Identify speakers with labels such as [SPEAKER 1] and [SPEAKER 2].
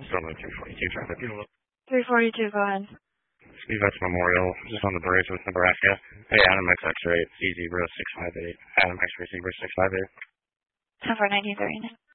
[SPEAKER 1] Still no 242 traffic.
[SPEAKER 2] 342, go ahead.
[SPEAKER 1] Steve Memorial, just on the bridge with Nebraska. Hey, Adam X-Ray, C0658. Adam X-Ray, C0658.
[SPEAKER 2] 10 for 1939.